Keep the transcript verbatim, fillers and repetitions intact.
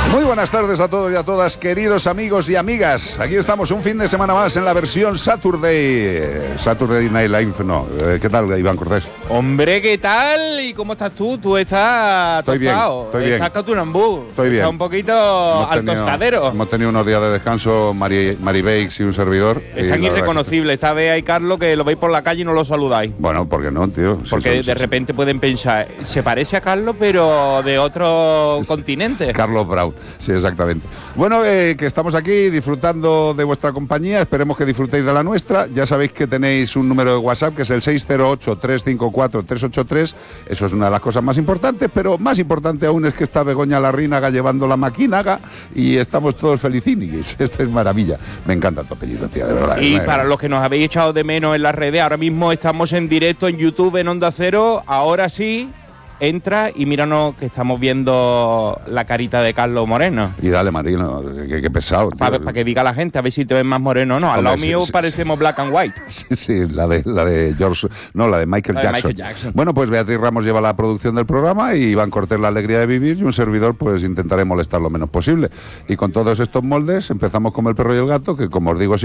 Muy buenas tardes a todos y a todas, queridos amigos y amigas. Aquí estamos un fin de semana más en la versión Saturday. Saturday Night Live, no. ¿Qué tal, Iván Cortés? Hombre, ¿qué tal? ¿Y cómo estás tú? Tú estás estoy bien, estoy bien. Estás catunambú. Estoy bien. Estás un poquito hemos al tenido, tostadero. Hemos tenido unos días de descanso, Mari, Mari Bakes y un servidor. Están irreconocibles. Esta vez hay Carlos que lo veis por la calle y no lo saludáis. Bueno, ¿por qué no, tío? Porque sí, de sí, repente sí. pueden pensar, se parece a Carlos, pero de otro sí, continente. Carlos Brown, sí, exactamente. Bueno, eh, que estamos aquí disfrutando de vuestra compañía, esperemos que disfrutéis de la nuestra. Ya sabéis que tenéis un número de WhatsApp que es el seis cero ocho, tres cinco cuatro, tres ocho tres. Eso es una de las cosas más importantes, pero más importante aún es que está Begoña Larrínaga llevando la maquinaga y estamos todos felicinis. Esta es maravilla. Me encanta tu apellido, tía, de verdad. Y para los que nos habéis echado de menos en las redes, ahora mismo estamos en directo en YouTube, en Onda Cero. Ahora sí, entra y míranos que estamos viendo la carita de Carlos Moreno. Y dale, Marino, que, que pesado. Para pa que diga la gente, a ver si te ves más moreno o no. Al Hombre, lado sí, mío sí, parecemos sí. black and white. Sí, sí, la de, la de George, no, la de Michael, la de Jackson. Michael Jackson. Bueno, pues Beatriz Ramos lleva la producción del programa y Iván Cortés la alegría de vivir y un servidor pues intentaré molestar lo menos posible. Y con todos estos moldes empezamos como el perro y el gato, que como os digo